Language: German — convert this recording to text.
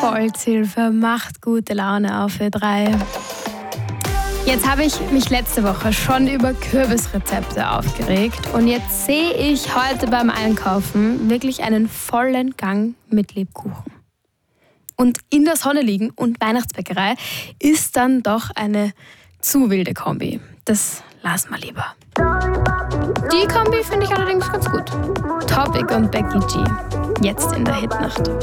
Volkshilfe macht gute Laune auf Ö3. Jetzt habe ich mich letzte Woche schon über Kürbisrezepte aufgeregt und jetzt sehe ich heute beim Einkaufen wirklich einen vollen Gang mit Lebkuchen. Und in der Sonne liegen und Weihnachtsbäckerei ist dann doch eine zu wilde Kombi. Das lassen wir lieber. Die Kombi finde ich allerdings ganz gut. Topic und Becky G. Jetzt in der Hitnacht.